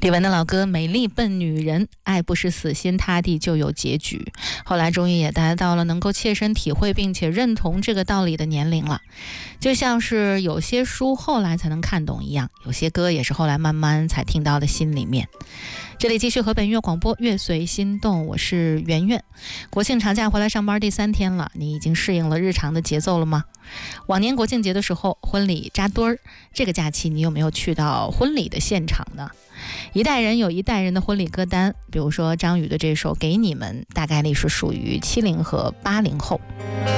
李玟的老歌《美丽笨女人》，爱不是死心塌地就有结局。后来终于也达到了能够切身体会并且认同这个道理的年龄了。就像是有些书后来才能看懂一样，有些歌也是后来慢慢才听到的心里面。这里继续河北音乐广播，乐随心动，我是圆圆。国庆长假回来上班第3天了，你已经适应了日常的节奏了吗？往年国庆节的时候，婚礼扎堆儿，这个假期你有没有去到婚礼的现场呢？一代人有一代人的婚礼歌单，比如说张宇的这首《给你们》，大概率是属于70和80后。